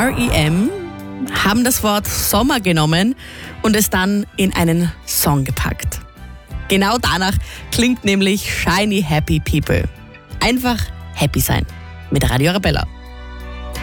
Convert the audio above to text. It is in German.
R.E.M. haben das Wort Sommer genommen und es dann in einen Song gepackt. Genau danach klingt nämlich Shiny Happy People. Einfach happy sein mit Radio Arabella.